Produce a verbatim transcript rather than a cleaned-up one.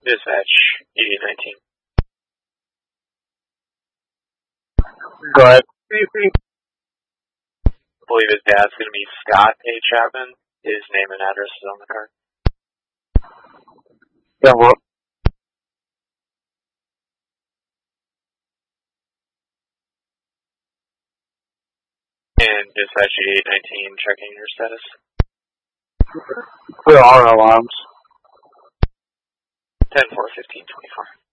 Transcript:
Dispatch eighty-eight nineteen. Go ahead. I believe his dad's going to be Scott A. Chapman. His name and address is on the card. Yeah, well. And Dispatch eighty-eight nineteen, checking your status. Clear all alarms. ten four fifteen twenty-four.